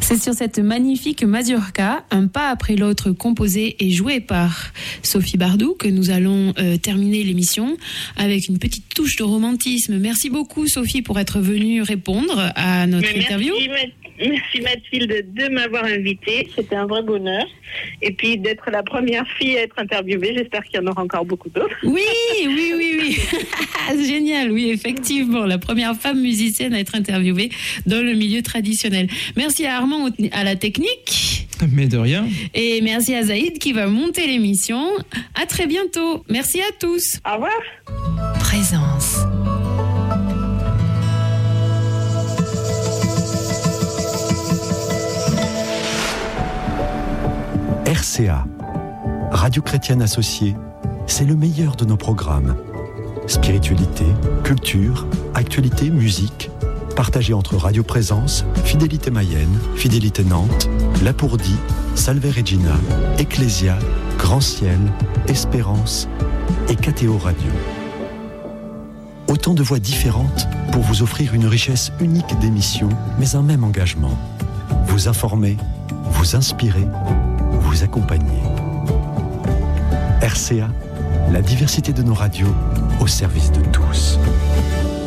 C'est sur cette magnifique mazurka, un pas après l'autre composé et joué par Sophie Bardou, que nous allons terminer l'émission avec une petite touche de romantisme. Merci beaucoup Sophie pour être venue répondre à notre interview. Merci Mathilde de m'avoir invitée, c'était un vrai bonheur. Et puis d'être la première fille à être interviewée, j'espère qu'il y en aura encore beaucoup d'autres. Oui. Génial, oui, effectivement, la première femme musicienne à être interviewée dans le milieu traditionnel. Merci à Armand à la technique. Mais de rien. Et merci à Zaïd qui va monter l'émission. À très bientôt. Merci à tous. Au revoir. Présence. RCA, Radio Chrétienne Associée, c'est le meilleur de nos programmes. Spiritualité, culture, actualité, musique, partagés entre Radio Présence, Fidélité Mayenne, Fidélité Nantes, Lapourdie, Salve Regina, Ecclésia, Grand Ciel, Espérance et KTO Radio. Autant de voix différentes pour vous offrir une richesse unique d'émissions, mais un même engagement. Vous informer, vous inspirer, vous accompagner. RCA, la diversité de nos radios au service de tous.